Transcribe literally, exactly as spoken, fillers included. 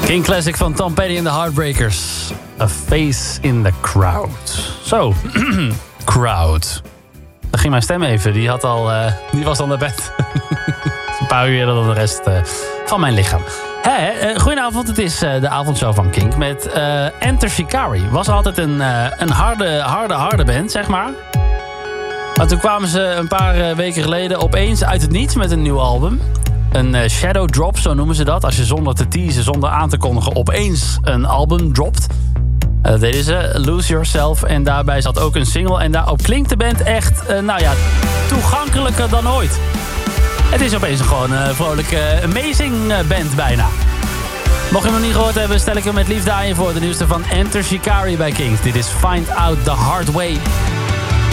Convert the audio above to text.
King Classic van Tom Petty en de Heartbreakers. A Face in the Crowd. Zo, crowd. Daar ging mijn stem even. Die, had al, uh, die was al naar bed. Een paar uur eerder dan de rest uh, van mijn lichaam. Hey, uh, goedenavond, het is uh, de avondshow van Kink met uh, Enter Shikari. Was altijd een, uh, een harde, harde, harde band, zeg maar. Maar toen kwamen ze een paar uh, weken geleden opeens uit het niets met een nieuw album. Een uh, shadow drop, zo noemen ze dat. Als je zonder te teasen, zonder aan te kondigen, opeens een album dropt. Uh, dat deden ze, Lose Yourself. En daarbij zat ook een single. En daarop klinkt de band echt, uh, nou ja, toegankelijker dan ooit. Het is opeens een gewoon uh, vrolijke, amazing uh, band bijna. Mocht je hem nog niet gehoord hebben, stel ik hem met liefde aan je voor. De nieuwste van Enter Shikari bij Kings. Dit is Find Out the Hard Way.